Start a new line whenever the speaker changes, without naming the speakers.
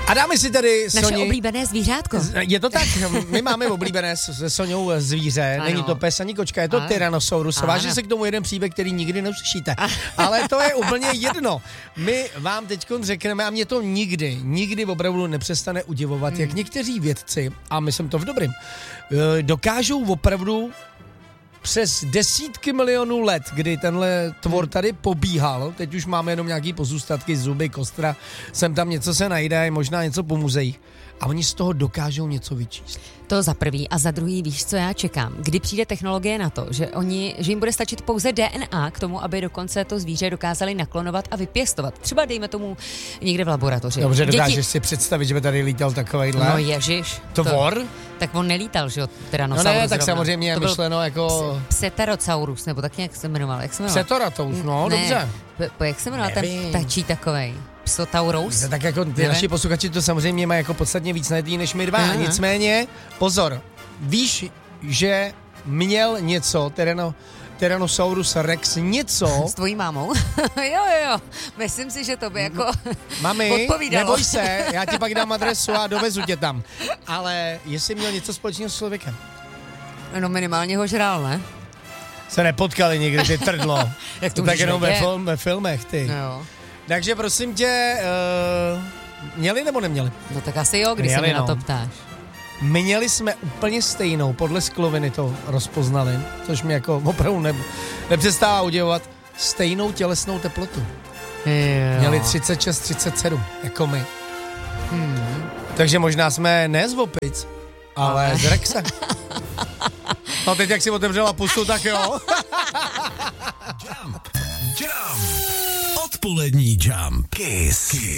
A dáme si tady
naše
Soni...
oblíbené zvířátko.
Je to tak, my máme oblíbené se Soňou zvíře, ano. Není to pes ani kočka, je to Tyrannosaurus. Váže se k tomu jeden příběh, který nikdy neuslyšíte. Ale to je úplně jedno. My vám teď řekneme, a mě to nikdy opravdu nepřestane udivovat, jak někteří vědci, a myslím to v dobrým, dokážou opravdu přes desítky milionů let, kdy tenhle tvor tady pobíhal, teď už máme jenom nějaký pozůstatky, zuby, kostra, sem tam něco se najde, možná něco po muzeích, a oni z toho dokážou něco vyčíst.
To za prvý a za druhý, víš, co já čekám? Kdy přijde technologie na to, že jim bude stačit pouze DNA k tomu, aby dokonce to zvíře dokázali naklonovat a vypěstovat. Třeba dejme tomu někde v laboratoři.
Dobře, dokážeš si představit, že by tady lítal takovejhle?
No ježiš.
Tvor?
Tak on nelítal, že jo, Tyrannosaurus.
No ne, tak
zrovna.
samozřejmě je myšleno jako...
Pseterosaurus, nebo tak nějak se jmenoval. Jak se jmenoval?
Pseterosaurus, no,
ne,
dobře.
Jak se jmenoval ten ptačí takovej? Psotaurus?
Tak jako ty naši posluchači to samozřejmě mají jako podstatně víc najetý než my dva. Aha. Nicméně, pozor, víš, že měl něco, Tyrannosaurus rex něco...
S tvojí mámou? jo. Myslím si, že to by jako
Mami,
odpovídalo.
Neboj se, já ti pak dám adresu a dovezu tě tam. Ale jestli měl něco společného s člověkem?
No minimálně ho žrál, ne?
Se nepotkali někdy, ty trdlo.
Jak
to tak jenom ve filmech, ty.
No.
Takže prosím tě, měli nebo neměli?
No tak asi jo, když se mě na to ptáš.
Měli jsme úplně stejnou, podle skloviny to rozpoznali, což mi jako opravdu nepřestává udivovat, stejnou tělesnou teplotu.
Jo.
Měli 36-37, jako my. Takže možná jsme ne z opic, ale z Rexe. No teď, jak si otevřela pusu, tak jo.
Jump. Odpolední Jump. Kiss.